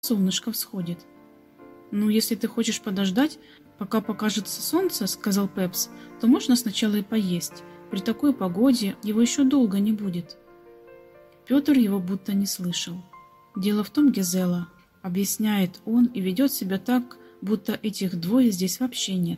солнышко всходит. «Ну, если ты хочешь подождать, пока покажется солнце, — сказал Пепс, — то можно сначала и поесть. При такой погоде его еще долго не будет». Петр его будто не слышал. «Дело в том, Гизела, — объясняет он и ведет себя так, будто этих двое здесь вообще нет.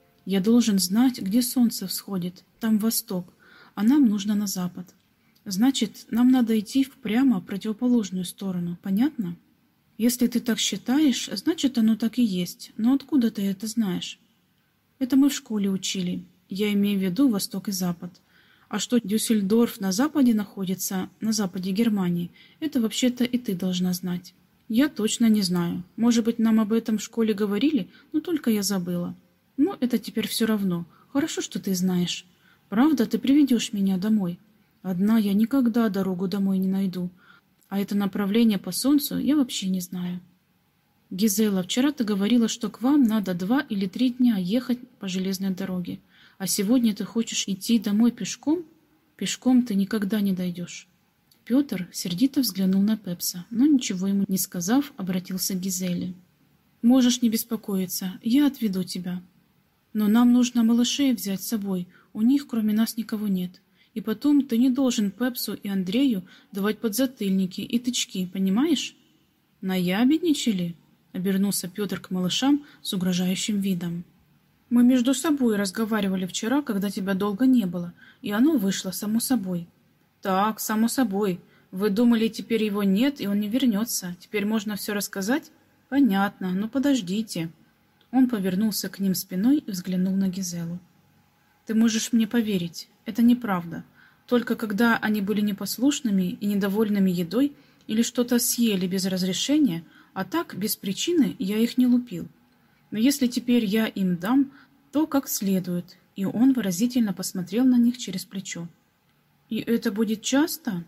Я должен знать, где солнце всходит, там восток, а нам нужно на запад. Значит, нам надо идти в прямо противоположную сторону, понятно? Если ты так считаешь, значит, оно так и есть. Но откуда ты это знаешь?» «Это мы в школе учили. Я имею в виду восток и запад. А что Дюссельдорф на западе находится, на западе Германии, это вообще-то и ты должна знать». «Я точно не знаю. Может быть, нам об этом в школе говорили, но только я забыла. Но это теперь все равно. Хорошо, что ты знаешь. Правда, ты приведешь меня домой? Одна я никогда дорогу домой не найду. А это направление по солнцу я вообще не знаю». «Гизела, вчера ты говорила, что к вам надо 2 или 3 дня ехать по железной дороге. А сегодня ты хочешь идти домой пешком? Пешком ты никогда не дойдешь». Петр сердито взглянул на Пепса, но ничего ему не сказав, обратился к Гизеле. «Можешь не беспокоиться, я отведу тебя. Но нам нужно малышей взять с собой, у них кроме нас никого нет. И потом ты не должен Пепсу и Андрею давать подзатыльники и тычки, понимаешь?» «Наябедничали?» — обернулся Петр к малышам с угрожающим видом. «Мы между собой разговаривали вчера, когда тебя долго не было, и оно вышло само собой». «Так, само собой. Вы думали, теперь его нет, и он не вернется. Теперь можно все рассказать?» «Понятно, но подождите». Он повернулся к ним спиной и взглянул на Гизелу. «Ты можешь мне поверить, это неправда. Только когда они были непослушными и недовольными едой или что-то съели без разрешения, а так, без причины, я их не лупил. Но если теперь я им дам, то как следует». И он выразительно посмотрел на них через плечо. «И это будет часто?»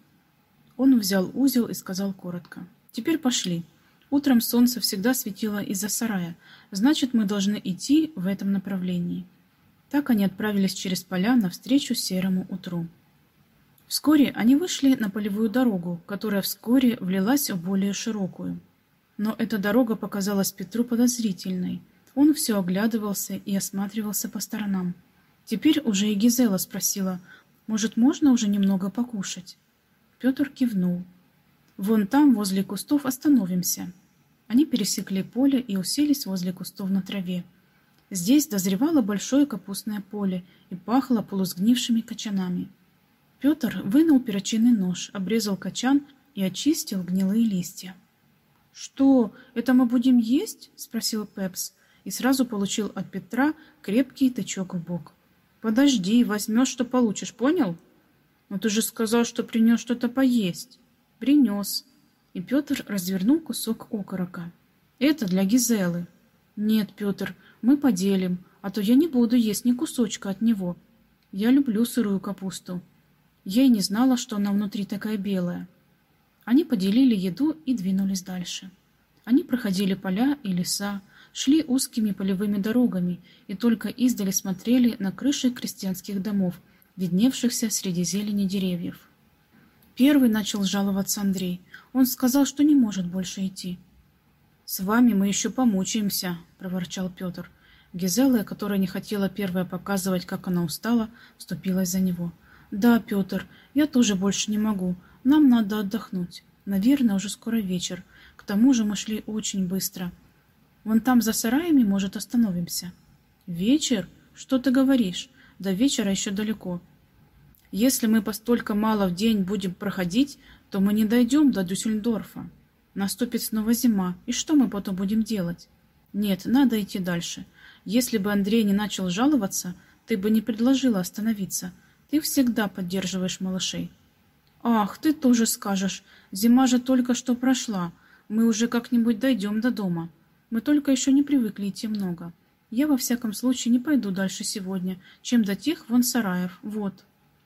Он взял узел и сказал коротко. «Теперь пошли. Утром солнце всегда светило из-за сарая, значит, мы должны идти в этом направлении». Так они отправились через поля навстречу серому утру. Вскоре они вышли на полевую дорогу, которая вскоре влилась в более широкую. Но эта дорога показалась Петру подозрительной. Он все оглядывался и осматривался по сторонам. Теперь уже и Гизела спросила: «Может, можно уже немного покушать?» Петр кивнул. «Вон там, возле кустов, остановимся». Они пересекли поле и уселись возле кустов на траве. Здесь дозревало большое капустное поле и пахло полусгнившими качанами. Петр вынул перочинный нож, обрезал качан и очистил гнилые листья. «Что, это мы будем есть?» — спросил Пепс и сразу получил от Петра крепкий тычок в бок. «Подожди, возьмешь, что получишь, понял?» «Но ты же сказал, что принес что-то поесть». «Принес». И Петр развернул кусок окорока. «Это для Гизелы». «Нет, Петр, мы поделим, а то я не буду есть ни кусочка от него. Я люблю сырую капусту». Я и не знала, что она внутри такая белая. Они поделили еду и двинулись дальше. Они проходили поля и леса, шли узкими полевыми дорогами и только издали смотрели на крыши крестьянских домов, видневшихся среди зелени деревьев. Первый начал жаловаться Андрей. Он сказал, что не может больше идти. «С вами мы еще помучаемся», — проворчал Петр. Гизела, которая не хотела первая показывать, как она устала, вступилась за него. «Да, Петр, я тоже больше не могу. Нам надо отдохнуть. Наверное, уже скоро вечер. К тому же мы шли очень быстро. Вон там за сараями, может, остановимся». «Вечер? Что ты говоришь? До вечера еще далеко. Если мы постолько мало в день будем проходить, то мы не дойдем до Дюссельдорфа. Наступит снова зима, и что мы потом будем делать? Нет, надо идти дальше. Если бы Андрей не начал жаловаться, ты бы не предложила остановиться. Ты всегда поддерживаешь малышей». «Ах, ты тоже скажешь. Зима же только что прошла. Мы уже как-нибудь дойдем до дома. Мы только еще не привыкли идти много. Я во всяком случае не пойду дальше сегодня, чем до тех вон сараев. Вот».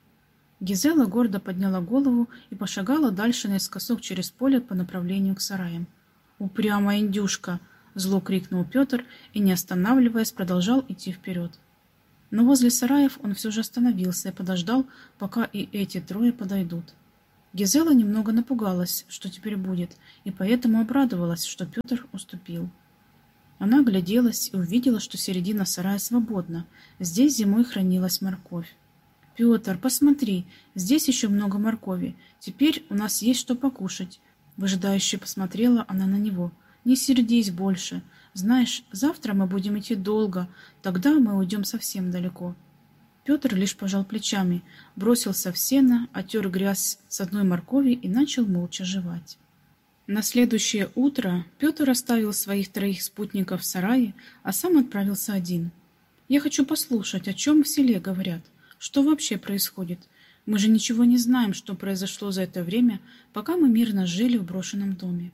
Гизела гордо подняла голову и пошагала дальше наискосок через поле по направлению к сараям. «Упрямая индюшка!» — зло крикнул Петр и, не останавливаясь, продолжал идти вперед. Но возле сараев он все же остановился и подождал, пока и эти трое подойдут. Гизела немного напугалась, что теперь будет, и поэтому обрадовалась, что Петр уступил. Она огляделась и увидела, что середина сарая свободна. Здесь зимой хранилась морковь. «Петр, посмотри, здесь еще много моркови. Теперь у нас есть что покушать». Выжидающе посмотрела она на него. «Не сердись больше. Знаешь, завтра мы будем идти долго, тогда мы уйдем совсем далеко». Петр лишь пожал плечами, бросился в сено, отер грязь с одной моркови и начал молча жевать. На следующее утро Петр оставил своих 3 спутников в сарае, а сам отправился один. «Я хочу послушать, о чем в селе говорят. Что вообще происходит? Мы же ничего не знаем, что произошло за это время, пока мы мирно жили в брошенном доме».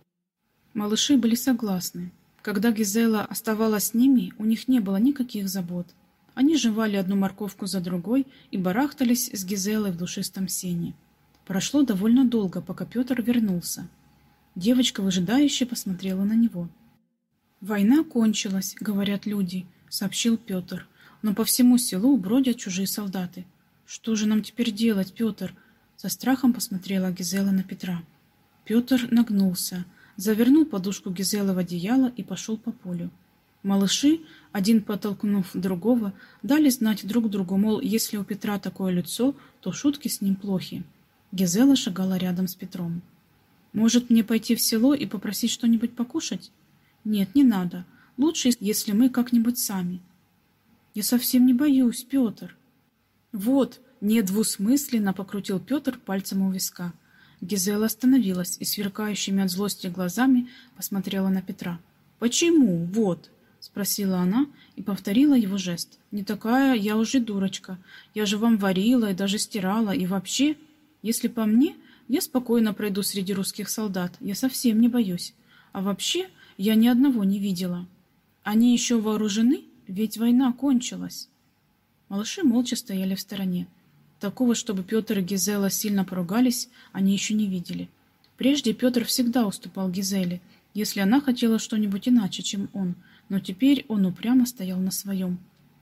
Малыши были согласны. Когда Гизела оставалась с ними, у них не было никаких забот. Они жевали одну морковку за другой и барахтались с Гизелой в душистом сене. Прошло довольно долго, пока Петр вернулся. Девочка выжидающе посмотрела на него. «Война кончилась, говорят люди», — сообщил Петр. «Но по всему селу бродят чужие солдаты. Что же нам теперь делать, Петр?» Со страхом посмотрела Гизела на Петра. Петр нагнулся, завернул подушку Гизелы в одеяло и пошел по полю. Малыши, один подтолкнув другого, дали знать друг другу, мол, если у Петра такое лицо, то шутки с ним плохи. Гизела шагала рядом с Петром. «Может, мне пойти в село и попросить что-нибудь покушать?» «Нет, не надо. Лучше, если мы как-нибудь сами». «Я совсем не боюсь, Петр». «Вот», — недвусмысленно покрутил Петр пальцем у виска. Гизела остановилась и сверкающими от злости глазами посмотрела на Петра. «Почему? Вот», — спросила она и повторила его жест. «Не такая я уже дурочка. Я же вам варила и даже стирала. И вообще, если по мне, я спокойно пройду среди русских солдат. Я совсем не боюсь. А вообще, я ни одного не видела. Они еще вооружены? Ведь война кончилась». Малыши молча стояли в стороне. Такого, чтобы Петр и Гизела сильно поругались, они еще не видели. Прежде Петр всегда уступал Гизеле, если она хотела что-нибудь иначе, чем он, но теперь он упрямо стоял на своем.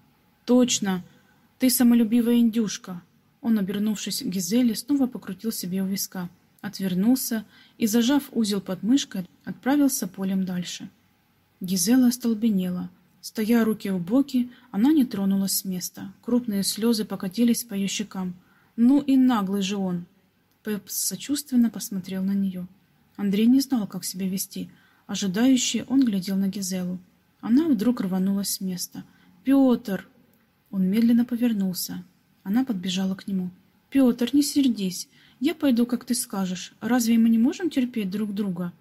«Точно! Ты самолюбивая индюшка!» Он, обернувшись к Гизеле, снова покрутил себе у виска, отвернулся и, зажав узел под мышкой, отправился полем дальше. Гизела остолбенела. Стоя руки в боки, она не тронулась с места. Крупные слезы покатились по ее щекам. «Ну и наглый же он!» Пепс сочувственно посмотрел на нее. Андрей не знал, как себя вести. Ожидающий, он глядел на Гизелу. Она вдруг рванулась с места. «Петр!» Он медленно повернулся. Она подбежала к нему. «Петр, не сердись. Я пойду, как ты скажешь. Разве мы не можем терпеть друг друга?»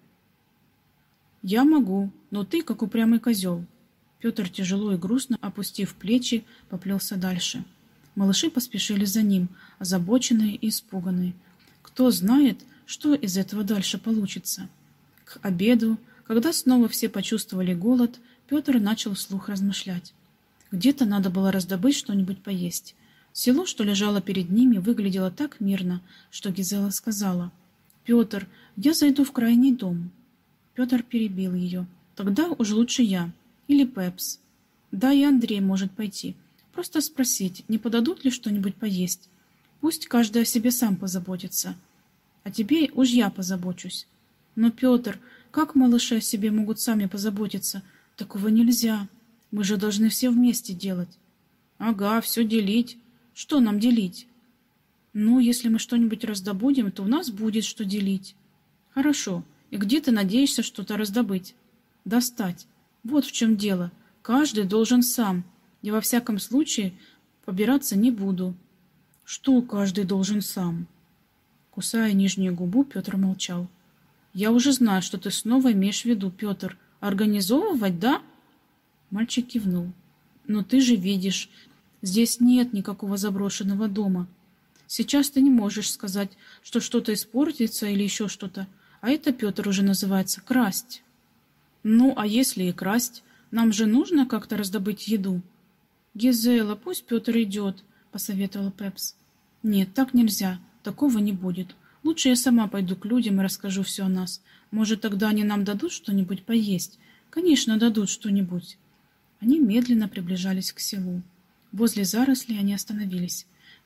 «Я могу, но ты, как упрямый козел». Петр, тяжело и грустно опустив плечи, поплелся дальше. Малыши поспешили за ним, озабоченные и испуганные. Кто знает, что из этого дальше получится. К обеду, когда снова все почувствовали голод, Петр начал вслух размышлять. Где-то надо было раздобыть что-нибудь поесть. Село, что лежало перед ними, выглядело так мирно, что Гизела сказала: «Петр, я зайду в крайний дом». Петр перебил ее. «Тогда уж лучше я. Или Пепс. Да, и Андрей может пойти. Просто спросить, не подадут ли что-нибудь поесть. Пусть каждый о себе сам позаботится. А тебе уж я позабочусь». «Но, Петр, как малыши о себе могут сами позаботиться? Такого нельзя. Мы же должны все вместе делать». «Ага, все делить. Что нам делить?» «Ну, если мы что-нибудь раздобудем, то у нас будет что делить». «Хорошо. И где ты надеешься что-то раздобыть?» «Достать. Вот в чем дело. Каждый должен сам. Я во всяком случае побираться не буду». «Что каждый должен сам?» Кусая нижнюю губу, Петр молчал. «Я уже знаю, что ты снова имеешь в виду, Петр. Организовывать, да?» Мальчик кивнул. «Но ты же видишь, здесь нет никакого заброшенного дома. Сейчас ты не можешь сказать, что что-то испортится или еще что-то. А это, Петр, уже называется красть». «Ну, а если и красть? Нам же нужно как-то раздобыть еду». «Гизела, пусть Петр идет», — посоветовала Пепс. «Нет, так нельзя. Такого не будет. Лучше я сама пойду к людям и расскажу все о нас. Может, тогда они нам дадут что-нибудь поесть?» «Конечно, дадут что-нибудь». Они медленно приближались к селу. Возле зарослей они остановились.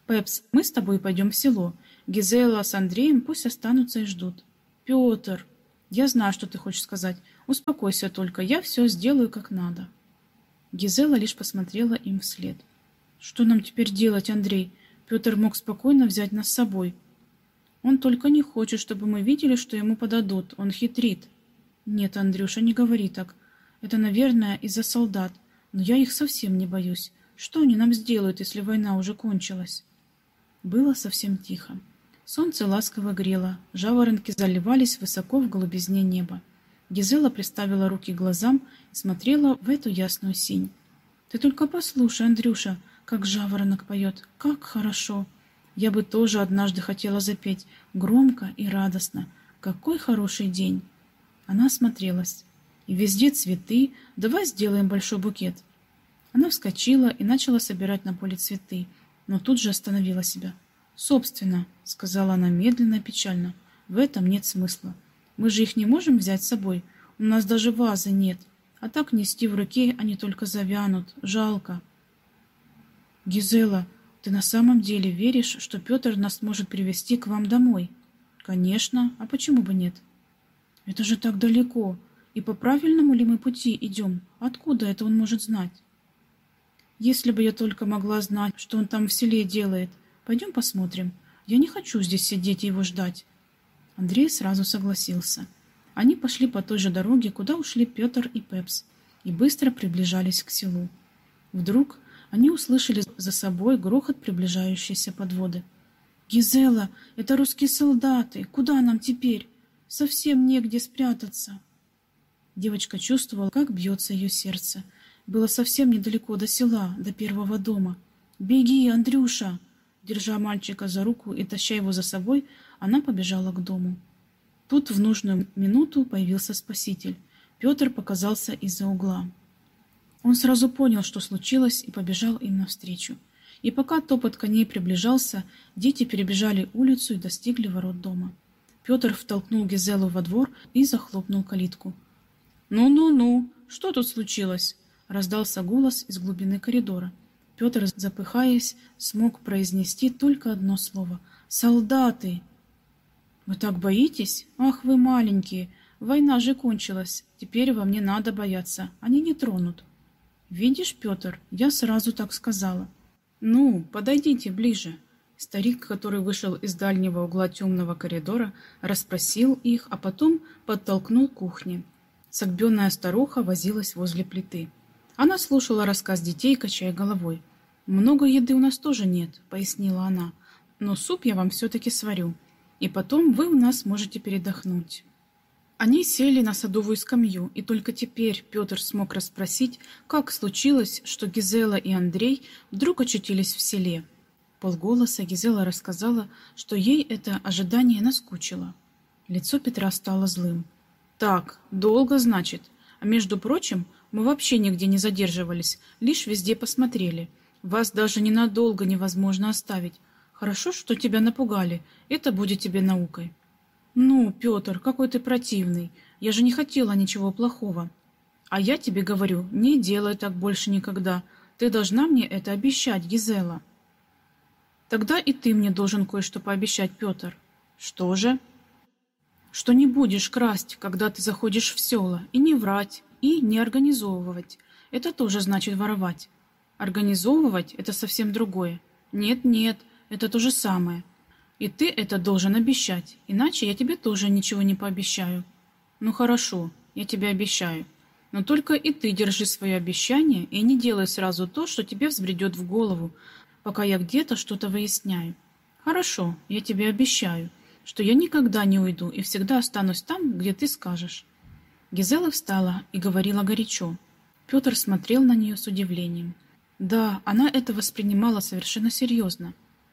Пепс, мы с тобой пойдем в село. Гизела с Андреем пусть останутся и ждут. Петр, я знаю, что ты хочешь сказать. Успокойся только, я все сделаю как надо. Гизела лишь посмотрела им вслед. Что нам теперь делать, Андрей? Петр мог спокойно взять нас с собой. Он только не хочет, чтобы мы видели, что ему подадут. Он хитрит. Нет, Андрюша, не говори так. Это, наверное, из-за солдат. Но я их совсем не боюсь. Что они нам сделают, если война уже кончилась? Было совсем тихо. Солнце ласково грело, жаворонки заливались высоко в голубизне неба. Гизела приставила руки к глазам и смотрела в эту ясную синь. «Ты только послушай, Андрюша, как жаворонок поет, как хорошо! Я бы тоже однажды хотела запеть, громко и радостно. Какой хороший день!» Она осмотрелась. «И везде цветы, давай сделаем большой букет». Она вскочила и начала собирать на поле цветы, но тут же остановила себя. «Собственно», — сказала она медленно и печально, — «в этом нет смысла. Мы же их не можем взять с собой. У нас даже вазы нет. А так нести в руке они только завянут. Жалко». «Гизела, ты на самом деле веришь, что Петр нас может привезти к вам домой?» «Конечно. А почему бы нет?» «Это же так далеко. И по правильному ли мы пути идем? Откуда это он может знать?» «Если бы я только могла знать, что он там в селе делает. Пойдем посмотрим. Я не хочу здесь сидеть и его ждать». Андрей сразу согласился. Они пошли по той же дороге, куда ушли Петр и Пепс, и быстро приближались к селу. Вдруг они услышали за собой грохот приближающейся подводы. «Гизела, это русские солдаты! Куда нам теперь? Совсем негде спрятаться!» Девочка чувствовала, как бьется ее сердце. Было совсем недалеко до села, до первого дома. «Беги, Андрюша!» Держа мальчика за руку и таща его за собой, она побежала к дому. Тут в нужную минуту появился спаситель. Петр показался из-за угла. Он сразу понял, что случилось, и побежал им навстречу. И пока топот коней приближался, дети перебежали улицу и достигли ворот дома. Петр втолкнул Гизелу во двор и захлопнул калитку. «Ну-ну-ну, что тут случилось?» — раздался голос из глубины коридора. Петр, запыхаясь, смог произнести только одно слово — «Солдаты!» «Вы так боитесь? Ах, вы маленькие! Война же кончилась. Теперь вам не надо бояться. Они не тронут». «Видишь, Петр, я сразу так сказала». «Ну, подойдите ближе». Старик, который вышел из дальнего угла темного коридора, расспросил их, а потом подтолкнул к кухне. Согбенная старуха возилась возле плиты. Она слушала рассказ детей, качая головой. «Много еды у нас тоже нет», — пояснила она, — «но суп я вам все-таки сварю, и потом вы у нас можете передохнуть». Они сели на садовую скамью, и только теперь Петр смог расспросить, как случилось, что Гизела и Андрей вдруг очутились в селе. Вполголоса Гизела рассказала, что ей это ожидание наскучило. Лицо Петра стало злым. «Так, долго, значит. А между прочим, мы вообще нигде не задерживались, лишь везде посмотрели. Вас даже ненадолго невозможно оставить. Хорошо, что тебя напугали. Это будет тебе наукой». «Ну, Петр, какой ты противный. Я же не хотела ничего плохого». «А я тебе говорю, не делай так больше никогда. Ты должна мне это обещать, Гизела». «Тогда и ты мне должен кое-что пообещать, Петр». «Что же?» «Что не будешь красть, когда ты заходишь в села, и не врать, и не организовывать. Это тоже значит воровать. Организовывать — это совсем другое. Нет, это то же самое. И ты это должен обещать, иначе я тебе тоже ничего не пообещаю». «Ну хорошо, я тебе обещаю. Но только и ты держи свое обещание и не делай сразу то, что тебе взбредет в голову, пока я где-то что-то выясняю. Хорошо, я тебе обещаю, что я никогда не уйду и всегда останусь там, где ты скажешь». Гизела встала и говорила горячо. Петр смотрел на нее с удивлением. Да, она это воспринимала совершенно серьезно.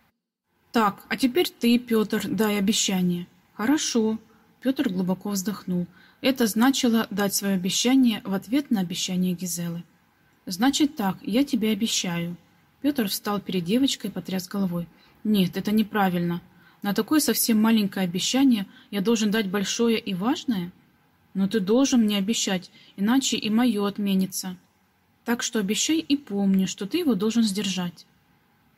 «Так, а теперь ты, Петр, дай обещание». «Хорошо». Петр глубоко вздохнул. Это значило дать свое обещание в ответ на обещание Гизелы. «Значит так, я тебе обещаю». Петр встал перед девочкой и потряс головой. «Нет, это неправильно. На такое совсем маленькое обещание я должен дать большое и важное? Но ты должен мне обещать, иначе и мое отменится. Так что обещай и помни, что ты его должен сдержать».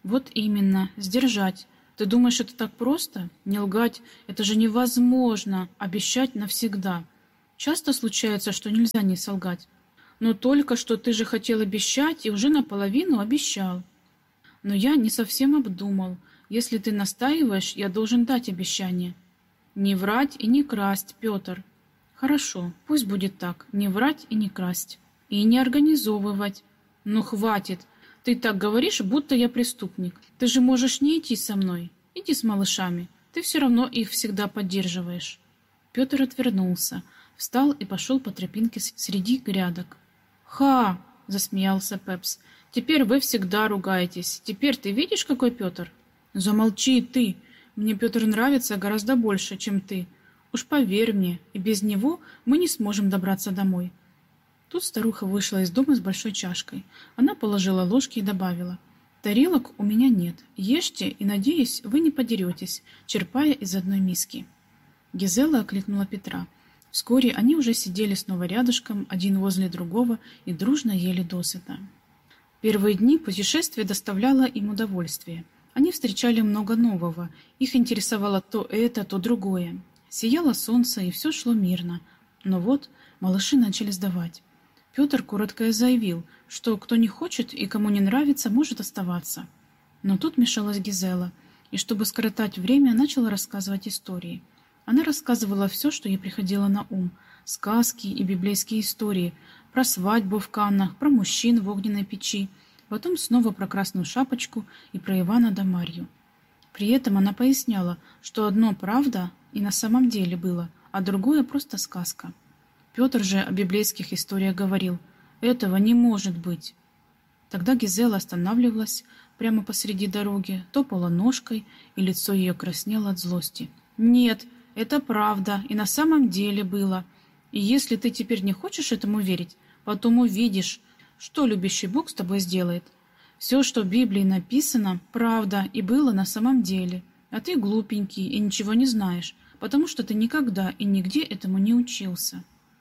Вот именно, сдержать. Ты думаешь, это так просто? Не лгать? Это же невозможно обещать навсегда. Часто случается, что нельзя не солгать. Но только что ты же хотел обещать и уже наполовину обещал. Но я не совсем обдумал. Если ты настаиваешь, я должен дать обещание. Не врать и не красть, Петр. Хорошо, пусть будет так. Не врать и не красть. И не организовывать. Ну хватит. Ты так говоришь, будто я преступник. Ты же можешь не идти со мной. Иди с малышами. Ты все равно их всегда поддерживаешь. Петр отвернулся, встал и пошел по тропинке среди грядок. «Ха!» — засмеялся Пепс. «Теперь вы всегда ругаетесь. Теперь ты видишь, какой Петр?» «Замолчи ты! Мне Петр нравится гораздо больше, чем ты. Уж поверь мне, и без него мы не сможем добраться домой». Тут старуха вышла из дома с большой чашкой. Она положила ложки и добавила: «Тарелок у меня нет. Ешьте и, надеюсь, вы не подеретесь, черпая из одной миски». Гизела окликнула Петра. Вскоре они уже сидели снова рядышком, один возле другого, и дружно ели досыта. Первые дни путешествие доставляло им удовольствие. Они встречали много нового, их интересовало то это, то другое. Сияло солнце, и все шло мирно. Но вот малыши начали сдавать. Петр коротко заявил, что кто не хочет и кому не нравится, может оставаться. Но тут мешалась Гизела, и чтобы скоротать время, начала рассказывать истории. Она рассказывала все, что ей приходило на ум: сказки и библейские истории, про свадьбу в Каннах, про мужчин в огненной печи, потом снова про Красную Шапочку и про Ивана да Марью. При этом она поясняла, что одно правда и на самом деле было, а другое просто сказка. Петр же о библейских историях говорил: «Этого не может быть». Тогда Гизела останавливалась прямо посреди дороги, топала ножкой, и лицо ее краснело от злости. «Нет, это правда, и на самом деле было. И если ты теперь не хочешь этому верить, потом увидишь, что любящий Бог с тобой сделает. Все, что в Библии написано, правда и было на самом деле. А ты глупенький и ничего не знаешь, потому что ты никогда и нигде этому не учился.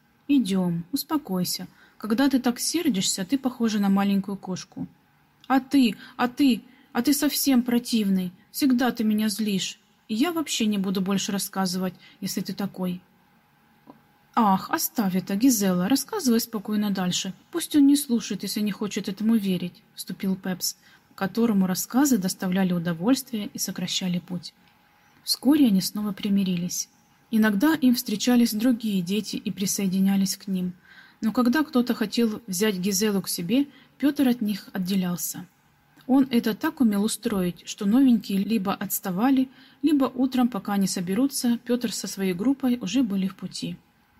Идем, успокойся. Когда ты так сердишься, ты похожа на маленькую кошку. А ты совсем противный. Всегда ты меня злишь. И я вообще не буду больше рассказывать, если ты такой». «Ах, оставь это, Гизела, рассказывай спокойно дальше. Пусть он не слушает, если не хочет этому верить», — вступил Пепс, которому рассказы доставляли удовольствие и сокращали путь. Вскоре они снова примирились. Иногда им встречались другие дети и присоединялись к ним. Но когда кто-то хотел взять Гизелу к себе, Петр от них отделялся. Он это так умел устроить, что новенькие либо отставали, либо утром, пока они соберутся, Петр со своей группой уже были в пути.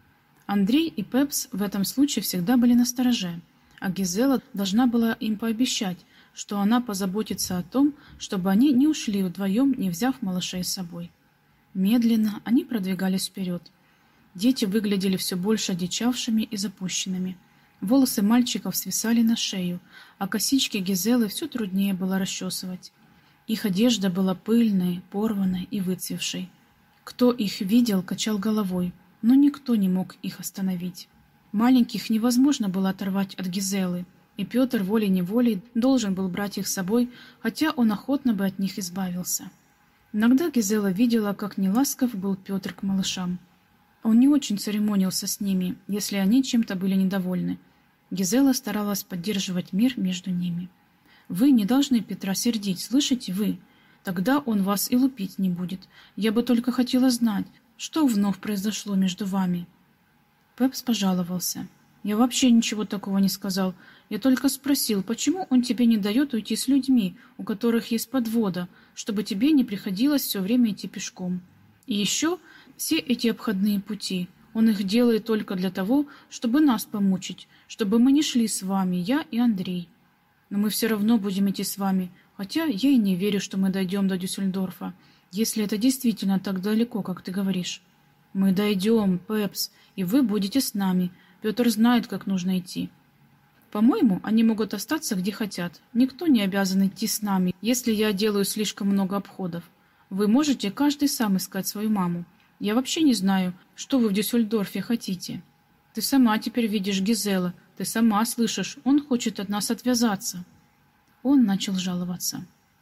Андрей и Пепс в этом случае всегда были настороже, а Гизела должна была им пообещать, что она позаботится о том, чтобы они не ушли вдвоем, не взяв малышей с собой. Медленно они продвигались вперед. Дети выглядели все больше одичавшими и запущенными. Волосы мальчиков свисали на шею, а косички Гизелы все труднее было расчесывать. Их одежда была пыльной, порванной и выцвевшей. Кто их видел, качал головой, но никто не мог их остановить. Маленьких невозможно было оторвать от Гизелы, и Петр волей-неволей должен был брать их с собой, хотя он охотно бы от них избавился. Иногда Гизела видела, как неласков был Петр к малышам. Он не очень церемонился с ними, если они чем-то были недовольны. Гизела старалась поддерживать мир между ними. «Вы не должны Петра сердить, слышите вы? Тогда он вас и лупить не будет. Я бы только хотела знать, что вновь произошло между вами». Пепс пожаловался. «Я вообще ничего такого не сказал. Я только спросил, почему он тебе не дает уйти с людьми, у которых есть подвода, чтобы тебе не приходилось все время идти пешком. И еще все эти обходные пути. Он их делает только для того, чтобы нас помучить, чтобы мы не шли с вами, я и Андрей. Но мы все равно будем идти с вами, хотя я и не верю, что мы дойдем до Дюссельдорфа, если это действительно так далеко, как ты говоришь. Мы дойдем, Пепс, и вы будете с нами. Петр знает, как нужно идти. По-моему, они могут остаться где хотят. Никто не обязан идти с нами, если я делаю слишком много обходов. Вы можете каждый сам искать свою маму. Я вообще не знаю, что вы в Дюссельдорфе хотите. Ты сама теперь видишь Гизела, ты сама слышишь, он хочет от нас отвязаться». Он начал жаловаться.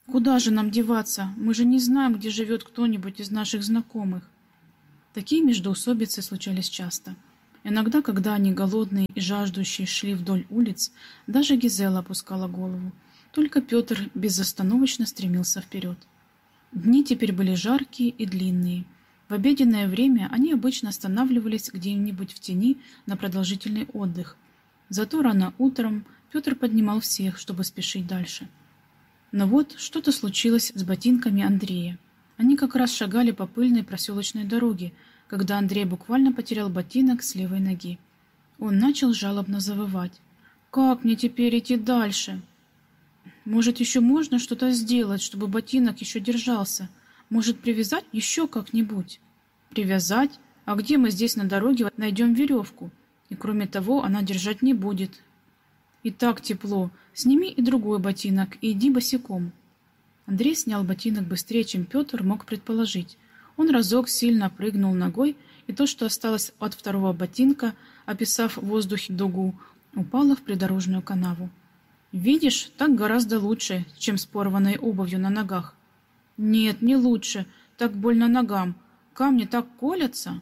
Куда же нам деваться? Мы же не знаем, где живет кто-нибудь из наших знакомых. Такие междоусобицы случались часто. Иногда, когда они голодные и жаждущие шли вдоль улиц, даже Гизела опускала голову. Только Петр безостановочно стремился вперед. Дни теперь были жаркие и длинные. В обеденное время они обычно останавливались где-нибудь в тени на продолжительный отдых. Зато рано утром Петр поднимал всех, чтобы спешить дальше. Но вот что-то случилось с ботинками Андрея. Они как раз шагали по пыльной проселочной дороге, когда Андрей буквально потерял ботинок с левой ноги. Он начал жалобно завывать. «Как мне теперь идти дальше? Может, еще можно что-то сделать, чтобы ботинок еще держался? Может, привязать еще как-нибудь?» «Привязать? А где мы здесь на дороге найдем веревку? И кроме того, она держать не будет. И так тепло. Сними и другой ботинок и иди босиком». Андрей снял ботинок быстрее, чем Петр мог предположить. Он разок сильно прыгнул ногой, и то, что осталось от второго ботинка, описав в воздухе дугу, упало в придорожную канаву. «Видишь, так гораздо лучше, чем с порванной обувью на ногах». «Нет, не лучше. Так больно ногам. Камни так колятся».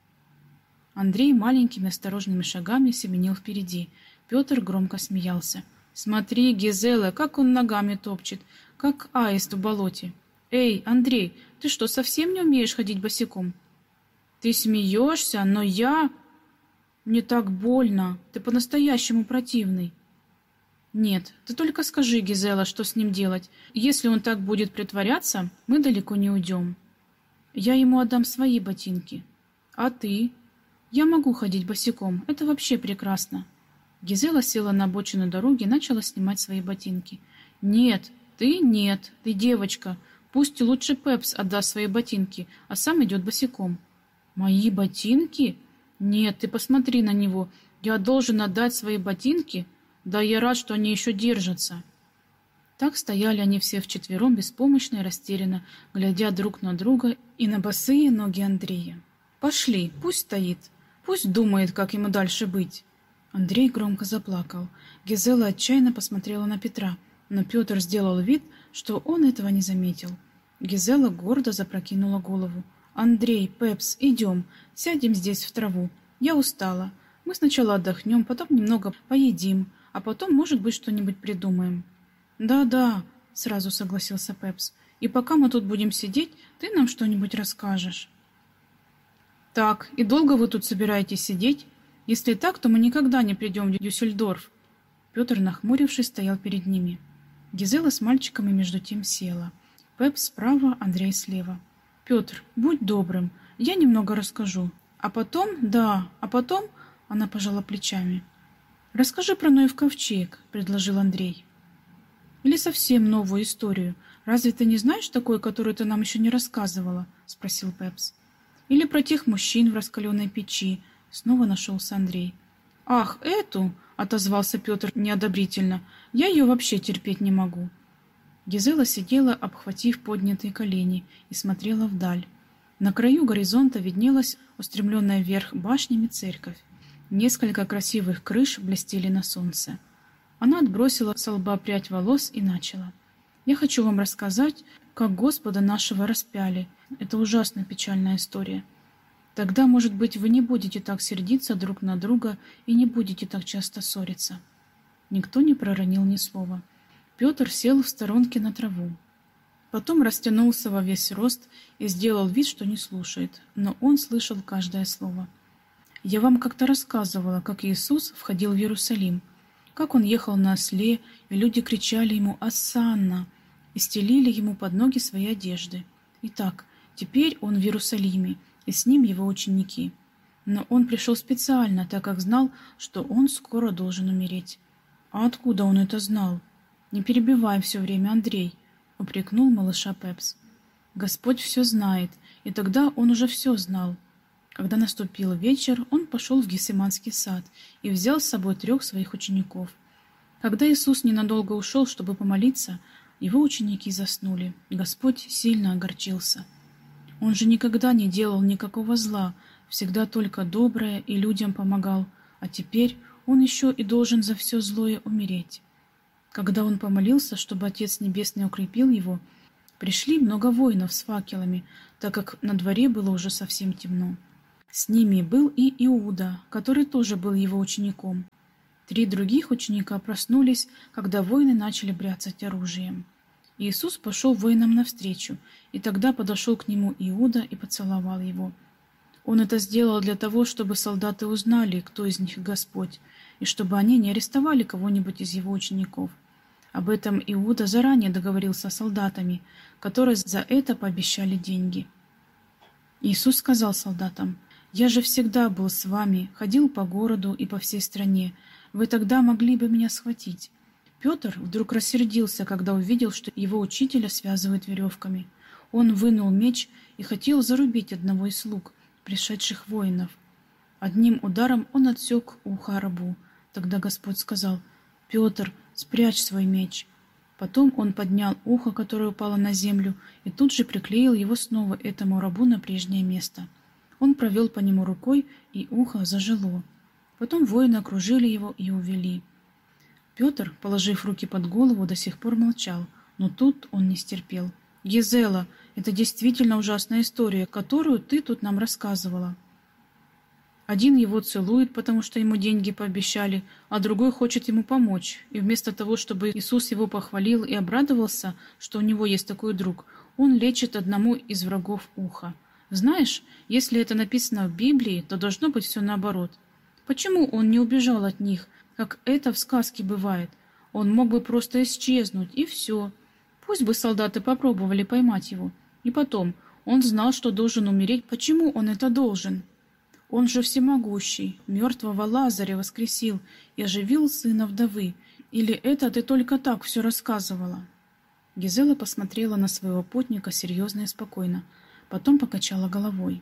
Андрей маленькими осторожными шагами семенил впереди. Петр громко смеялся. «Смотри, Гизела, как он ногами топчет, как аист в болоте. Эй, Андрей, ты что, совсем не умеешь ходить босиком?» «Ты смеешься, но я...» «Мне так больно, ты по-настоящему противный». «Нет, ты только скажи, Гизела, что с ним делать. Если он так будет притворяться, мы далеко не уйдем. Я ему отдам свои ботинки. А ты?» «Я могу ходить босиком, это вообще прекрасно». Гизела села на обочину дороги и начала снимать свои ботинки. «Нет, ты девочка. Пусть лучше Пепс отдаст свои ботинки, а сам идет босиком». «Мои ботинки? Нет, ты посмотри на него. Я должен отдать свои ботинки? Да я рад, что они еще держатся». Так стояли они все вчетвером, беспомощно и растерянно, глядя друг на друга и на босые ноги Андрея. «Пошли, пусть стоит, пусть думает, как ему дальше быть». Андрей громко заплакал. Гизела отчаянно посмотрела на Петра, но Петр сделал вид, что он этого не заметил. Гизела гордо запрокинула голову. «Андрей, Пепс, идем, сядем здесь в траву. Я устала. Мы сначала отдохнем, потом немного поедим, а потом, может быть, что-нибудь придумаем». «Да-да», — сразу согласился Пепс. «И пока мы тут будем сидеть, ты нам что-нибудь расскажешь». «Так, и долго вы тут собираетесь сидеть? Если так, то мы никогда не придем в Дюссельдорф». Петр, нахмурившись, стоял перед ними. Гизела с мальчиками между тем села. Пепс справа, Андрей слева. «Петр, будь добрым, я немного расскажу. А потом, она пожала плечами. «Расскажи про Ноев ковчег», — предложил Андрей. «Или совсем новую историю. Разве ты не знаешь такой, которую ты нам еще не рассказывала?» — спросил Пепс. «Или про тех мужчин в раскаленной печи?» — снова нашелся Андрей. «Ах, эту!» — отозвался Петр неодобрительно. «Я ее вообще терпеть не могу». Гизела сидела, обхватив поднятые колени, и смотрела вдаль. На краю горизонта виднелась устремленная вверх башнями церковь. Несколько красивых крыш блестели на солнце. Она отбросила со лба прядь волос и начала. «Я хочу вам рассказать, как Господа нашего распяли. Это ужасно печальная история. Тогда, может быть, вы не будете так сердиться друг на друга и не будете так часто ссориться». Никто не проронил ни слова. Петр сел в сторонке на траву. Потом растянулся во весь рост и сделал вид, что не слушает, но он слышал каждое слово. «Я вам как-то рассказывала, как Иисус входил в Иерусалим, как он ехал на осле, и люди кричали ему «Осанна!» и стелили ему под ноги свои одежды. Итак, теперь он в Иерусалиме, и с ним его ученики. Но он пришел специально, так как знал, что он скоро должен умереть». «А откуда он это знал?» «Не перебивай все время, Андрей», — упрекнул малыша Пепс. «Господь все знает, и тогда он уже все знал». Когда наступил вечер, он пошел в Гефсиманский сад и взял с собой 3 своих учеников. Когда Иисус ненадолго ушел, чтобы помолиться, его ученики заснули. Господь сильно огорчился. Он же никогда не делал никакого зла, всегда только доброе и людям помогал, а теперь он еще и должен за все злое умереть. Когда он помолился, чтобы Отец Небесный укрепил его, пришли много воинов с факелами, так как на дворе было уже совсем темно. С ними был и Иуда, который тоже был его учеником. 3 других ученика проснулись, когда воины начали бряцать оружием. Иисус пошел воинам навстречу, и тогда подошел к нему Иуда и поцеловал его. Он это сделал для того, чтобы солдаты узнали, кто из них Господь, и чтобы они не арестовали кого-нибудь из его учеников. Об этом Иуда заранее договорился с солдатами, которые за это пообещали деньги. Иисус сказал солдатам: «Я же всегда был с вами, ходил по городу и по всей стране. Вы тогда могли бы меня схватить». Петр вдруг рассердился, когда увидел, что его учителя связывают веревками. Он вынул меч и хотел зарубить одного из слуг, пришедших воинов. Одним ударом он отсек ухо рабу. Тогда Господь сказал: «Петр, спрячь свой меч». Потом он поднял ухо, которое упало на землю, и тут же приклеил его снова этому рабу на прежнее место. Он провел по нему рукой, и ухо зажило. Потом воины окружили его и увели. Петр, положив руки под голову, до сих пор молчал, но тут он не стерпел. «Гизела, это действительно ужасная история, которую ты тут нам рассказывала. Один его целует, потому что ему деньги пообещали, а другой хочет ему помочь. И вместо того, чтобы Иисус его похвалил и обрадовался, что у него есть такой друг, он лечит одному из врагов ухо. Знаешь, если это написано в Библии, то должно быть все наоборот. Почему он не убежал от них, как это в сказке бывает? Он мог бы просто исчезнуть, и все. Пусть бы солдаты попробовали поймать его. И потом, он знал, что должен умереть. Почему он это должен? Он же всемогущий, мертвого Лазаря воскресил и оживил сына вдовы. Или это ты только так все рассказывала?» Гизела посмотрела на своего путника серьезно и спокойно, потом покачала головой.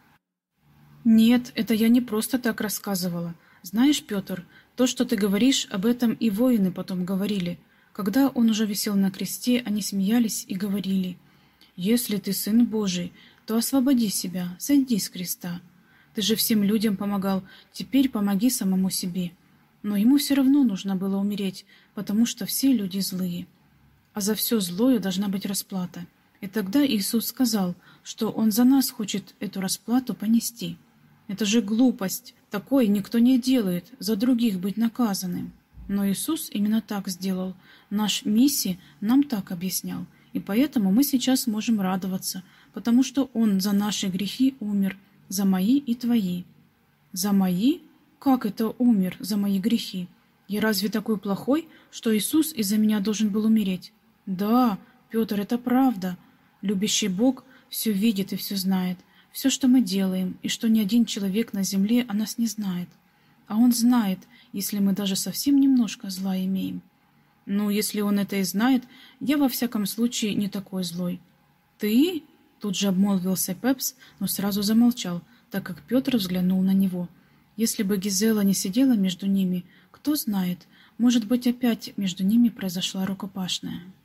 «Нет, это я не просто так рассказывала. Знаешь, Петр, то, что ты говоришь, об этом и воины потом говорили. Когда он уже висел на кресте, они смеялись и говорили: «Если ты сын Божий, то освободи себя, сойди с креста. Ты же всем людям помогал, теперь помоги самому себе». Но ему все равно нужно было умереть, потому что все люди злые. А за все злое должна быть расплата. И тогда Иисус сказал, что Он за нас хочет эту расплату понести. Это же глупость. Такое никто не делает, за других быть наказанным. Но Иисус именно так сделал. Наш Мессия нам так объяснял. И поэтому мы сейчас можем радоваться, потому что Он за наши грехи умер, за мои и твои. За мои? Как это умер за мои грехи? Я разве такой плохой, что Иисус из-за меня должен был умереть? Да, Петр, это правда. Любящий Бог все видит и все знает. Все, что мы делаем, и что ни один человек на земле о нас не знает. А Он знает, если мы даже совсем немножко зла имеем. Ну, если Он это и знает, я во всяком случае не такой злой. Ты? Тут же обмолвился Пепс, но сразу замолчал, так как Петр взглянул на него. Если бы Гизела не сидела между ними, кто знает, может быть, опять между ними произошла рукопашная.